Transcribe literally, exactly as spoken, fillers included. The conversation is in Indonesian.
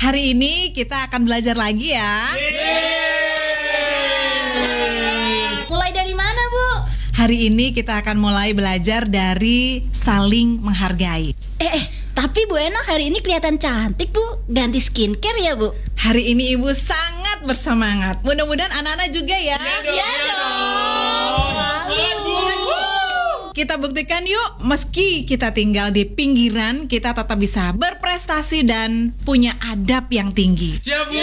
Hari ini kita akan belajar lagi ya. Mulai dari mana, Bu? Hari ini kita akan mulai belajar dari saling menghargai. Eh, eh, tapi Bu Ena hari ini kelihatan cantik, Bu. Ganti skincare ya, Bu? Hari ini Ibu sangat bersemangat. Mudah-mudahan anak-anak juga ya. Iya dong. Kita buktikan yuk, meski kita tinggal di pinggiran, kita tetap bisa berprestasi dan punya adab yang tinggi. Siap, Bu.